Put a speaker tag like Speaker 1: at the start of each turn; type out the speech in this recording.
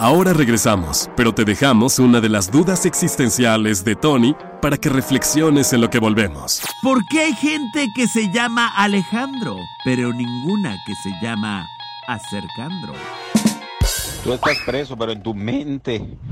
Speaker 1: Ahora regresamos, pero te dejamos una de las dudas existenciales de Tony para que reflexiones en lo que volvemos.
Speaker 2: ¿Por qué hay gente que se llama Alejandro, pero ninguna que se llama Acercandro?
Speaker 3: Tú estás preso, pero en tu mente